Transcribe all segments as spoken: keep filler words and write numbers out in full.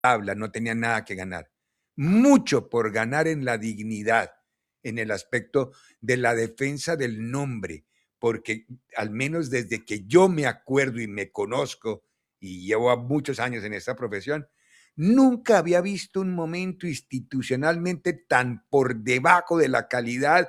tabla, no tenían nada que ganar. Mucho por ganar en la dignidad, en el aspecto de la defensa del nombre, porque al menos desde que yo me acuerdo y me conozco, y llevo muchos años en esta profesión, nunca había visto un momento institucionalmente tan por debajo de la calidad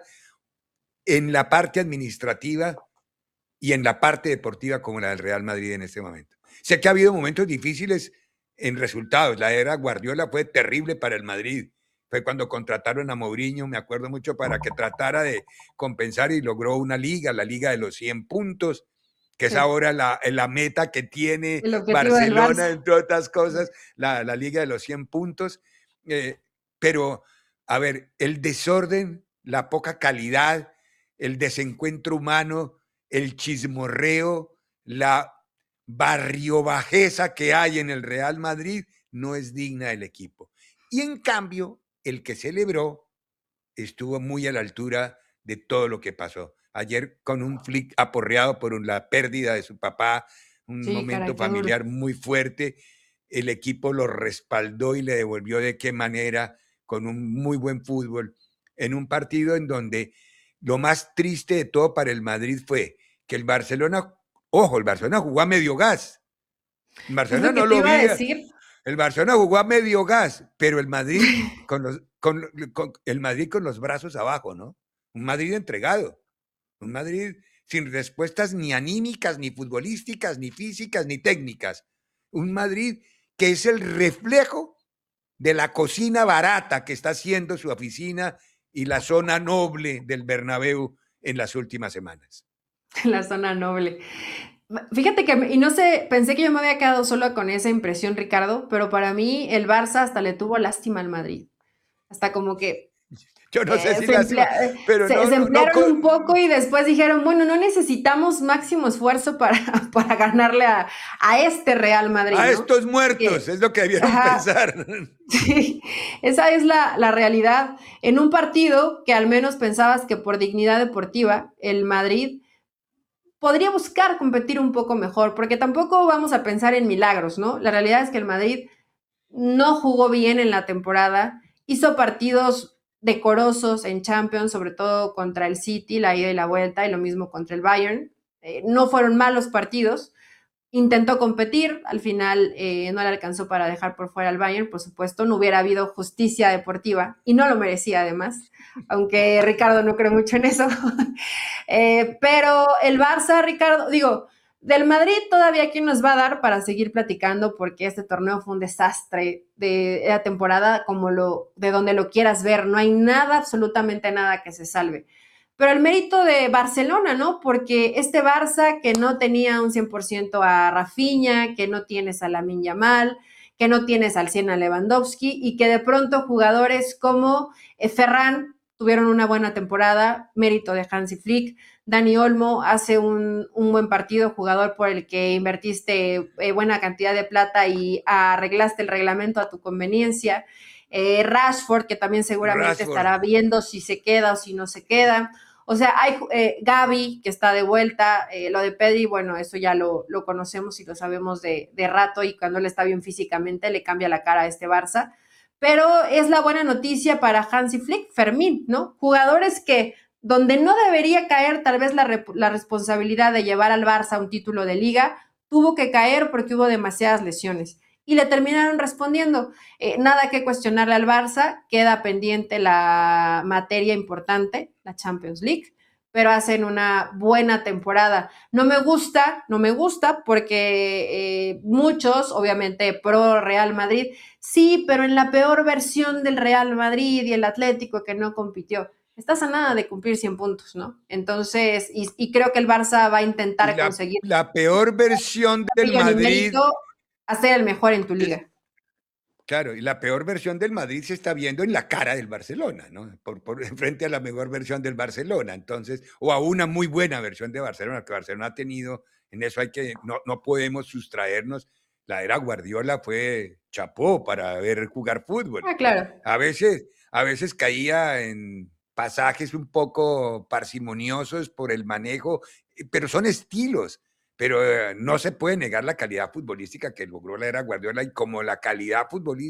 en la parte administrativa y en la parte deportiva como la del Real Madrid en este momento. Sé que ha habido momentos difíciles en resultados. La era Guardiola fue terrible para el Madrid. Fue cuando contrataron a Mourinho, me acuerdo mucho, para que tratara de compensar y logró una liga, la liga de los cien puntos, que es Sí. ahora la, la meta que tiene El objetivo del Barcelona, Barça. entre otras cosas, la, la liga de los cien puntos. Eh, pero, a ver, el desorden, la poca calidad, el desencuentro humano, el chismorreo, la barriobajeza que hay en el Real Madrid no es digna del equipo. Y en cambio, el que celebró estuvo muy a la altura de todo lo que pasó. Ayer con un Flick aporreado por la pérdida de su papá, un Sí, momento caray, qué duro. familiar muy fuerte, el equipo lo respaldó y le devolvió de qué manera, con un muy buen fútbol, en un partido en donde lo más triste de todo para el Madrid fue que el Barcelona, ojo, el Barcelona jugó a medio gas. El Es Barcelona lo que no te lo iba a vi. decir. El Barcelona jugó a medio gas, pero el Madrid con los, con, con, el Madrid con los brazos abajo, ¿no? Un Madrid entregado. Un Madrid sin respuestas ni anímicas, ni futbolísticas, ni físicas, ni técnicas. Un Madrid que es el reflejo de la cocina barata que está haciendo su oficina y la zona noble del Bernabéu en las últimas semanas. La zona noble. Fíjate que, y no sé, pensé que yo me había quedado sola con esa impresión, Ricardo, pero para mí el Barça hasta le tuvo lástima al Madrid. Hasta como que Yo no sé eh, si se, lástima, emplea, pero se, no, se no, no. emplearon un poco y después dijeron, bueno, no necesitamos máximo esfuerzo para, para ganarle a, a este Real Madrid, A ¿no? estos muertos, Que, es lo que debieron ajá, pensar. sí, esa es la, la realidad. En un partido que al menos pensabas que por dignidad deportiva, el Madrid podría buscar competir un poco mejor, porque tampoco vamos a pensar en milagros, ¿no? La realidad es que el Madrid no jugó bien en la temporada, hizo partidos decorosos en Champions, sobre todo contra el City, la ida y la vuelta, y lo mismo contra el Bayern. Eh, no fueron malos partidos, intentó competir, al final eh, no le alcanzó para dejar por fuera al Bayern, por supuesto, no hubiera habido justicia deportiva y no lo merecía además, aunque Ricardo no cree mucho en eso. eh, pero el Barça, Ricardo, digo, del Madrid todavía quién nos va a dar para seguir platicando porque este torneo fue un desastre de la temporada como lo de donde lo quieras ver, no hay nada, absolutamente nada que se salve. Pero el mérito de Barcelona, ¿no? Porque este Barça que no tenía un cien por ciento a Rafinha, que no tienes a Lamine Yamal, que no tienes al cien a Lewandowski y que de pronto jugadores como eh, Ferran tuvieron una buena temporada, mérito de Hansi Flick. Dani Olmo hace un, un buen partido, jugador por el que invertiste eh, buena cantidad de plata y arreglaste el reglamento a tu conveniencia. Eh, Rashford, que también seguramente Rashford. estará viendo si se queda o si no se queda. O sea, hay eh, Gaby, que está de vuelta, eh, lo de Pedri, bueno, eso ya lo, lo conocemos y lo sabemos de, de rato, y cuando él está bien físicamente le cambia la cara a este Barça. Pero es la buena noticia para Hansi Flick, Fermín, ¿no? Jugadores que donde no debería caer tal vez la, la responsabilidad de llevar al Barça a un título de liga, tuvo que caer porque hubo demasiadas lesiones. Y le terminaron respondiendo. Eh, nada que cuestionarle al Barça, queda pendiente la materia importante, la Champions League, pero hacen una buena temporada. No me gusta, no me gusta porque eh, muchos, obviamente, pro Real Madrid, sí, pero en la peor versión del Real Madrid y el Atlético que no compitió. Estás a nada de cumplir cien puntos, ¿no? Entonces, y, y creo que el Barça va a Y intentar la, conseguir la peor versión del ni Madrid, mérito a ser el mejor en tu eh, liga. claro, y la peor versión del Madrid se está viendo en la cara del Barcelona, ¿no? Por, por frente a la mejor versión del Barcelona, entonces, o a una muy buena versión de Barcelona, que Barcelona ha tenido, en eso hay que, no, no podemos sustraernos. La era Guardiola fue chapó para ver jugar fútbol. Ah, claro. A veces, a veces caía en pasajes un poco parsimoniosos por el manejo, pero son estilos. pero eh, no se puede negar la calidad futbolística que logró la era Guardiola y como la calidad futbolística